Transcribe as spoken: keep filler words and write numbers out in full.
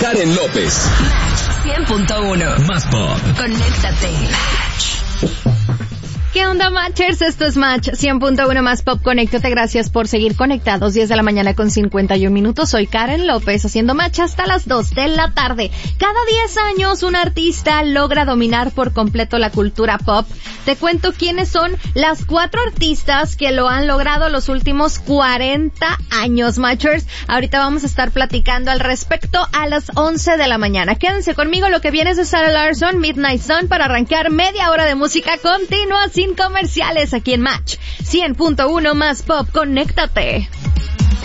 Karen López. Match cien punto uno. Más pop. Conéctate. ¿Qué onda, Matchers? Esto es Match cien punto uno Más Pop. Conéctate, gracias por seguir conectados. diez de la mañana con cincuenta y un minutos. Soy Karen López, haciendo Match hasta las dos de la tarde. Cada diez años un artista logra dominar por completo la cultura pop. Te cuento quiénes son las cuatro artistas que lo han logrado los últimos cuarenta años, Matchers. Ahorita vamos a estar platicando al respecto a las once de la mañana. Quédense conmigo, lo que viene es de Sarah Larsson, Midnight Sun, para arrancar media hora de música continua sin comerciales aquí en Match cien punto uno Más Pop. Conéctate.